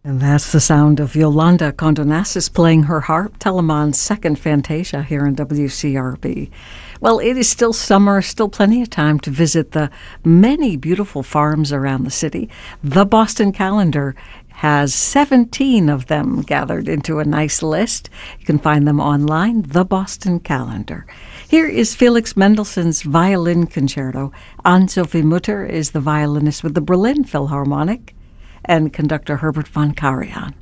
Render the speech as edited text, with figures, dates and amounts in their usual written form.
And that's the sound of Yolanda Condonassis playing her harp, Telemann's second Fantasia here in WCRB. Well, it is still summer, still plenty of time to visit the many beautiful farms around the city. The Boston Calendar has 17 of them gathered into a nice list. You can find them online, The Boston Calendar. Here is Felix Mendelssohn's Violin Concerto. Anne-Sophie Mutter is the violinist with the Berlin Philharmonic, and conductor Herbert von Karajan.